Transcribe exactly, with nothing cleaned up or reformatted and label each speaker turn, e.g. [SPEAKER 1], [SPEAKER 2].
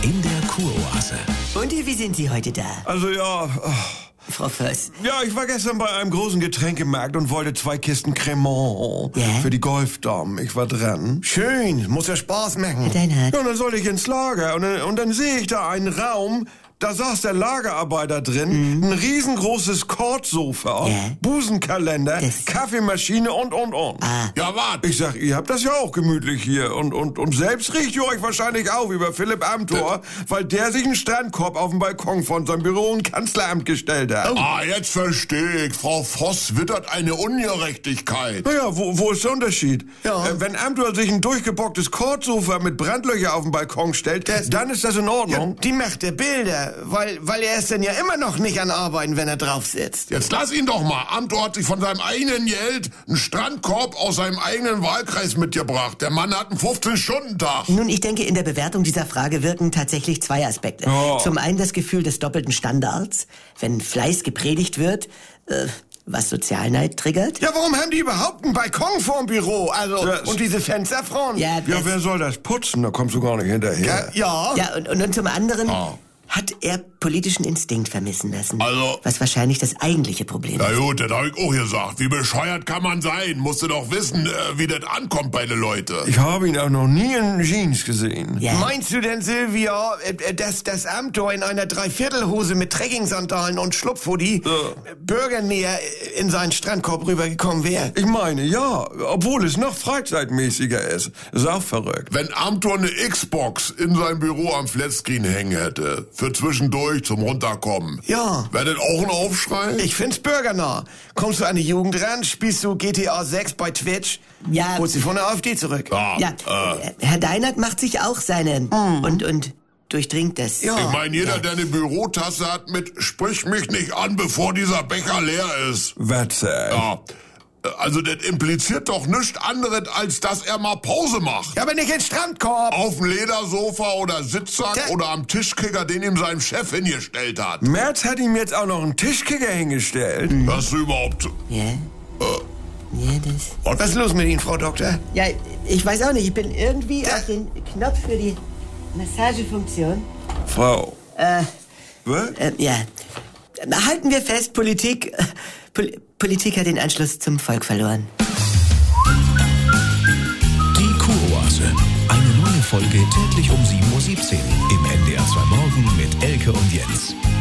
[SPEAKER 1] in der Kuroase.
[SPEAKER 2] Und wie sind Sie heute da?
[SPEAKER 3] Also ja... Oh.
[SPEAKER 2] Frau Voss.
[SPEAKER 3] Ja, ich war gestern bei einem großen Getränkemarkt und wollte zwei Kisten Cremant
[SPEAKER 2] ja?
[SPEAKER 3] für die Golfdamen. Ich war dran. Schön, muss ja Spaß machen.
[SPEAKER 2] Herr Deinhardt.
[SPEAKER 3] Ja, und dann sollte ich ins Lager und dann, und dann sehe ich da einen Raum, da saß der Lagerarbeiter drin, mhm. ein riesengroßes Kordsofa,
[SPEAKER 2] ja?
[SPEAKER 3] Busenkalender,
[SPEAKER 2] das
[SPEAKER 3] Kaffeemaschine und, und, und.
[SPEAKER 2] Ah.
[SPEAKER 3] Ja, warte. Ich sag, ihr habt das ja auch gemütlich hier und, und, und selbst riecht ihr euch wahrscheinlich auf über Philipp Amthor, weil der sich einen Strandkorb auf den Balkon von seinem Büro und Kanzleramt gestellt hat.
[SPEAKER 4] Oh. Ah, jetzt verstehe ich. Frau Voss wittert eine Ungerechtigkeit.
[SPEAKER 3] Naja, wo, wo ist der Unterschied?
[SPEAKER 2] Ja.
[SPEAKER 3] Äh, wenn Amthor sich ein durchgebocktes Kordsofa mit Brandlöcher auf den Balkon stellt, das, dann ist das in Ordnung.
[SPEAKER 5] Ja, die macht der Bilder. Weil, weil er ist dann ja immer noch nicht an Arbeiten, wenn er drauf sitzt.
[SPEAKER 4] Jetzt lass ihn doch mal. Amthor hat sich von seinem eigenen Geld einen Strandkorb aus seinem eigenen Wahlkreis mitgebracht. Der Mann hat einen fünfzehn-Stunden-Tag.
[SPEAKER 2] Nun, ich denke, in der Bewertung dieser Frage wirken tatsächlich zwei Aspekte.
[SPEAKER 3] Oh.
[SPEAKER 2] Zum einen das Gefühl des doppelten Standards, wenn Fleiß gepredigt wird, äh, was Sozialneid triggert.
[SPEAKER 5] Ja, warum haben die überhaupt einen Balkon vorm Büro? Also,
[SPEAKER 3] das
[SPEAKER 5] und diese Fensterfront?
[SPEAKER 2] Ja,
[SPEAKER 3] Ja, wer soll das putzen? Da kommst du gar nicht hinterher.
[SPEAKER 5] Ja.
[SPEAKER 2] Ja, und, und, und zum anderen...
[SPEAKER 4] Oh.
[SPEAKER 2] Hat er politischen Instinkt vermissen lassen.
[SPEAKER 4] Also-
[SPEAKER 2] Was wahrscheinlich das eigentliche Problem
[SPEAKER 4] Na
[SPEAKER 2] ist.
[SPEAKER 4] gut, das hab ich auch gesagt. Wie bescheuert kann man sein? Musst du doch wissen, äh, wie das ankommt bei den Leuten.
[SPEAKER 3] Ich habe ihn auch noch nie in Jeans gesehen.
[SPEAKER 2] Ja.
[SPEAKER 5] Meinst du denn, Silvia, äh, dass das Amthor in einer Dreiviertelhose mit Trekkingsandalen und Schlupfhoodie
[SPEAKER 3] Ja.
[SPEAKER 5] bürgernäher in seinen Strandkorb rübergekommen wäre?
[SPEAKER 3] Ich meine, ja, obwohl es noch freizeitmäßiger ist. Ist auch verrückt.
[SPEAKER 4] Wenn Amthor eine Xbox in seinem Büro am Flatscreen hängen hätte, für zwischendurch zum Runterkommen.
[SPEAKER 5] Ja.
[SPEAKER 4] Wäre das auch ein Aufschrei?
[SPEAKER 5] Ich find's bürgernah. Kommst du an die Jugend ran, spielst du G T A sechs bei Twitch,
[SPEAKER 2] Ja.
[SPEAKER 5] holst sie von der AfD zurück.
[SPEAKER 4] Ja,
[SPEAKER 2] Ja,
[SPEAKER 4] äh,
[SPEAKER 2] Herr Deinhardt macht sich auch seine und, und durchdringt das.
[SPEAKER 5] Ja.
[SPEAKER 4] ich meine, jeder, der eine Bürotasse hat mit "Sprich mich nicht an, bevor dieser Becher leer ist."
[SPEAKER 3] Wetze.
[SPEAKER 4] Ja. Also, das impliziert doch nichts anderes, als dass er mal Pause macht.
[SPEAKER 5] Ja, aber nicht ins Strandkorb.
[SPEAKER 4] Auf dem Ledersofa oder Sitzsack
[SPEAKER 5] Der-
[SPEAKER 4] oder am Tischkicker, den ihm sein Chef hingestellt hat.
[SPEAKER 3] Merz hat ihm jetzt auch noch einen Tischkicker hingestellt.
[SPEAKER 4] Hast du überhaupt...
[SPEAKER 2] Ja? Ja, das...
[SPEAKER 5] Was ist los mit Ihnen, Frau Doktor?
[SPEAKER 2] Ja, ich weiß auch nicht. Ich bin irgendwie auf den Knopf für die Massagefunktion.
[SPEAKER 3] Frau.
[SPEAKER 2] Äh,
[SPEAKER 3] Was?
[SPEAKER 2] äh, ja. Halten wir fest, Politik... Äh, Pol Politik hat den Anschluss zum Volk verloren.
[SPEAKER 1] Die Kuroase. Eine neue Folge täglich um sieben Uhr siebzehn im N D R zwei Morgen mit Elke und Jens.